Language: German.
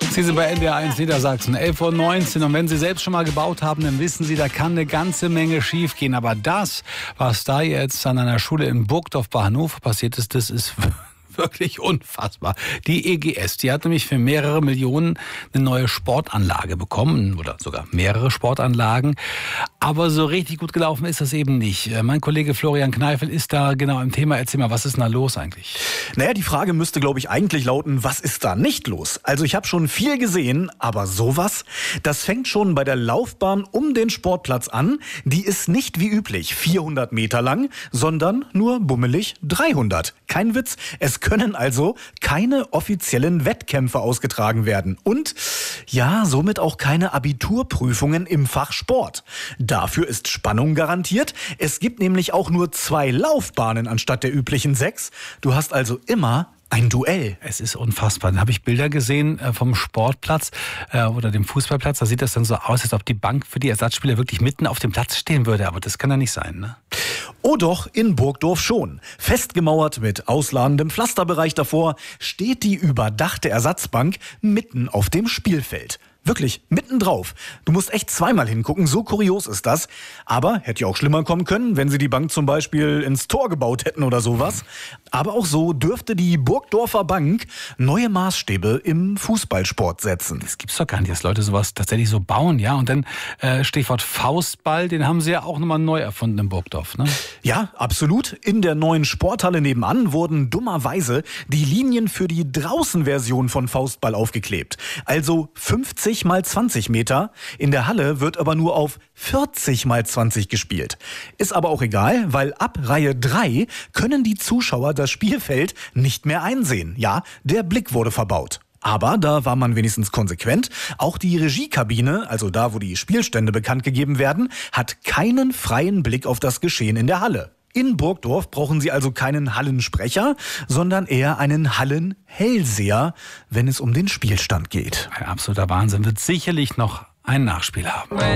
Sie sind bei NDR1 Niedersachsen, 11:19 Uhr. Und wenn Sie selbst schon mal gebaut haben, dann wissen Sie, da kann eine ganze Menge schief gehen. Aber das, was da jetzt an einer Schule in Burgdorf bei Hannover passiert ist, das ist wirklich unfassbar. Die EGS, die hat nämlich für mehrere Millionen eine neue Sportanlage bekommen oder sogar mehrere Sportanlagen. Aber so richtig gut gelaufen ist das eben nicht. Mein Kollege Florian Kneifel ist da genau im Thema. Erzähl mal, was ist denn da los eigentlich? Naja, die Frage müsste, glaube ich, eigentlich lauten, was ist da nicht los? Also ich habe schon viel gesehen, aber sowas, das fängt schon bei der Laufbahn um den Sportplatz an. Die ist nicht wie üblich 400 Meter lang, sondern nur bummelig 300. Kein Witz, es können also keine offiziellen Wettkämpfe ausgetragen werden. Und ja, somit auch keine Abiturprüfungen im Fach Sport. Dafür ist Spannung garantiert. Es gibt nämlich auch nur 2 Laufbahnen anstatt der üblichen 6. Du hast also immer ein Duell. Es ist unfassbar. Dann habe ich Bilder gesehen vom Sportplatz oder dem Fußballplatz. Da sieht das dann so aus, als ob die Bank für die Ersatzspieler wirklich mitten auf dem Platz stehen würde. Aber das kann ja nicht sein, ne? Oh doch, in Burgdorf schon. Festgemauert mit ausladendem Pflasterbereich davor steht die überdachte Ersatzbank mitten auf dem Spielfeld. Wirklich, mitten drauf. Du musst echt zweimal hingucken, so kurios ist das. Aber hätte ja auch schlimmer kommen können, wenn sie die Bank zum Beispiel ins Tor gebaut hätten oder sowas. Aber auch so dürfte die Burgdorfer Bank neue Maßstäbe im Fußballsport setzen. Das gibt's doch gar nicht, dass Leute sowas tatsächlich so bauen, ja. Und dann Stichwort Faustball, den haben sie ja auch nochmal neu erfunden in Burgdorf, ne? Ja, absolut. In der neuen Sporthalle nebenan wurden dummerweise die Linien für die Draußenversion von Faustball aufgeklebt. Also 50 mal 20 Meter. In der Halle wird aber nur auf 40 mal 20 gespielt. Ist aber auch egal, weil ab Reihe 3 können die Zuschauer das Spielfeld nicht mehr einsehen. Ja, der Blick wurde verbaut. Aber da war man wenigstens konsequent. Auch die Regiekabine, also da, wo die Spielstände bekannt gegeben werden, hat keinen freien Blick auf das Geschehen in der Halle. In Burgdorf brauchen Sie also keinen Hallensprecher, sondern eher einen Hallenhellseher, wenn es um den Spielstand geht. Ein absoluter Wahnsinn. Wird sicherlich noch ein Nachspiel haben.